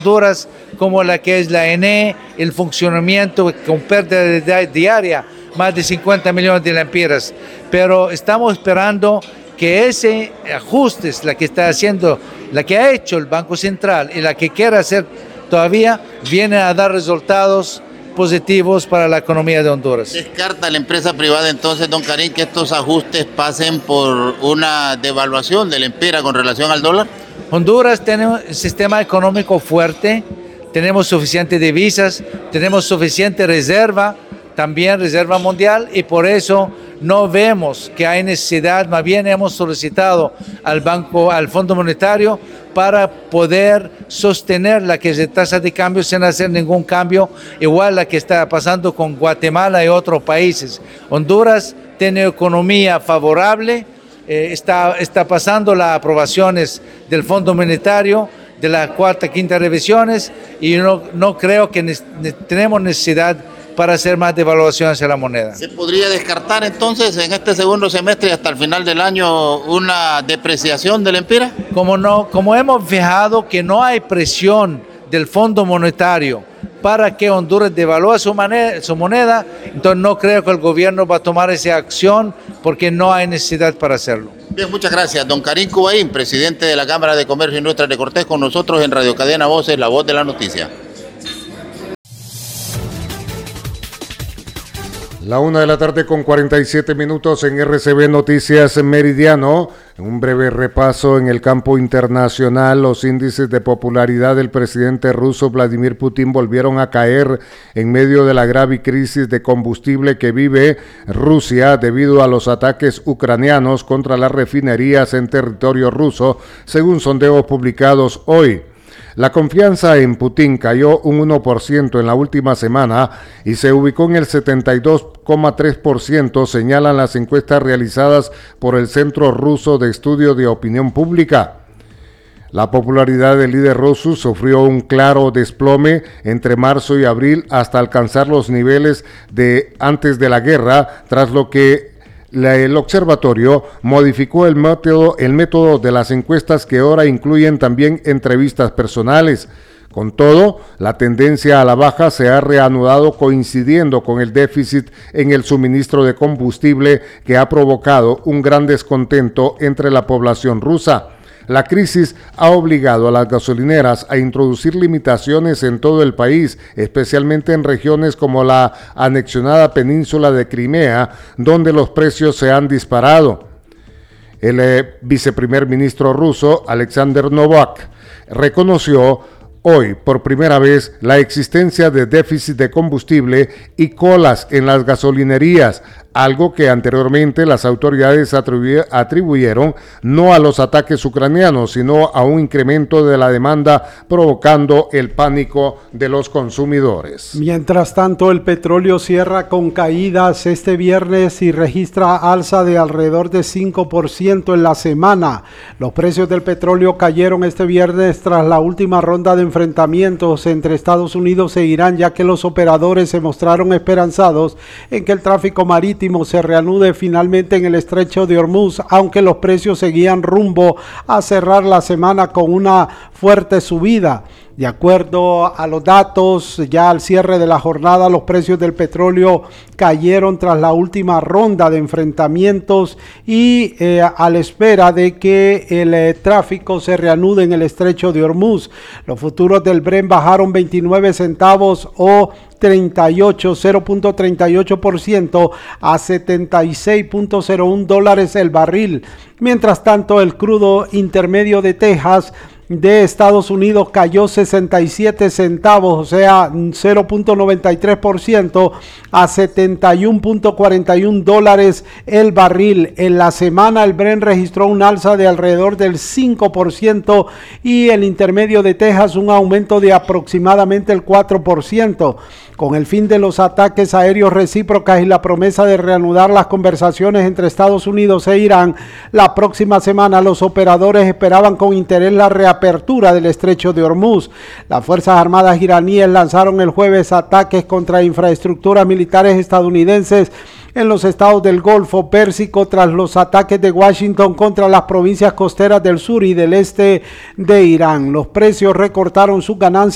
Honduras, como la que es la ENE, el funcionamiento con pérdida diaria, más de 50 millones de lempiras. Pero estamos esperando que ese ajuste es la que está haciendo, la que ha hecho el Banco Central y la que quiere hacer todavía, viene a dar resultados positivos para la economía de Honduras. ¿Descarta la empresa privada entonces, don Karim, que estos ajustes pasen por una devaluación de la lempira con relación al dólar? Honduras tiene un sistema económico fuerte, tenemos suficientes divisas, tenemos suficiente reserva, también reserva mundial, y por eso no vemos que hay necesidad. Más bien hemos solicitado al Fondo Monetario para poder sostener la que es de tasa de cambio sin hacer ningún cambio, igual la que está pasando con Guatemala y otros países. Honduras tiene economía favorable, está pasando las aprobaciones del Fondo Monetario, de las cuarta, quinta revisiones, y no creo que tenemos necesidad para hacer más devaluación hacia la moneda. ¿Se podría descartar entonces en este segundo semestre y hasta el final del año una depreciación de la lempira? Como hemos fijado que no hay presión del Fondo Monetario para que Honduras devalúe su moneda, entonces no creo que el gobierno va a tomar esa acción porque no hay necesidad para hacerlo. Bien, muchas gracias. Don Karim Kubain, presidente de la Cámara de Comercio e Industria de Cortés, con nosotros en Radio Cadena Voces, la voz de la noticia. La 1:47 p.m. en RCB Noticias Meridiano. Un breve repaso en el campo internacional. Los índices de popularidad del presidente ruso Vladimir Putin volvieron a caer en medio de la grave crisis de combustible que vive Rusia debido a los ataques ucranianos contra las refinerías en territorio ruso, según sondeos publicados hoy. La confianza en Putin cayó un 1% en la última semana y se ubicó en el 72,3%, señalan las encuestas realizadas por el Centro Ruso de Estudio de Opinión Pública. La popularidad del líder ruso sufrió un claro desplome entre marzo y abril hasta alcanzar los niveles de antes de la guerra, tras lo que el observatorio modificó el método de las encuestas, que ahora incluyen también entrevistas personales. Con todo, la tendencia a la baja se ha reanudado coincidiendo con el déficit en el suministro de combustible que ha provocado un gran descontento entre la población rusa. La crisis ha obligado a las gasolineras a introducir limitaciones en todo el país, especialmente en regiones como la anexionada península de Crimea, donde los precios se han disparado. El viceprimer ministro ruso, Alexander Novak, reconoció hoy por primera vez la existencia de déficit de combustible y colas en las gasolinerías, algo que anteriormente las autoridades atribuyeron no a los ataques ucranianos, sino a un incremento de la demanda, provocando el pánico de los consumidores. Mientras tanto, el petróleo cierra con caídas este viernes y registra alza de alrededor de 5% en la semana. Los precios del petróleo cayeron este viernes tras la última ronda de enfrentamientos entre Estados Unidos e Irán, ya que los operadores se mostraron esperanzados en que el tráfico marítimo se reanude finalmente en el estrecho de Hormuz, aunque los precios seguían rumbo a cerrar la semana con una fuerte subida. De acuerdo a los datos, ya al cierre de la jornada, los precios del petróleo cayeron tras la última ronda de enfrentamientos y a la espera de que el tráfico se reanude en el estrecho de Hormuz. Los futuros del Brent bajaron 29 centavos o 0.38% a $76.01 el barril. Mientras tanto, el crudo intermedio de Texas de Estados Unidos cayó 67 centavos, o sea, 0.93% a $71.41 el barril. En la semana el Brent registró un alza de alrededor del 5% y el intermedio de Texas un aumento de aproximadamente el 4%. Con el fin de los ataques aéreos recíprocas y la promesa de reanudar las conversaciones entre Estados Unidos e Irán, la próxima semana los operadores esperaban con interés la reapertura del estrecho de Hormuz. Las Fuerzas Armadas iraníes lanzaron el jueves ataques contra infraestructuras militares estadounidenses en los estados del Golfo Pérsico tras los ataques de Washington contra las provincias costeras del sur y del este de Irán. Los precios recortaron sus ganancias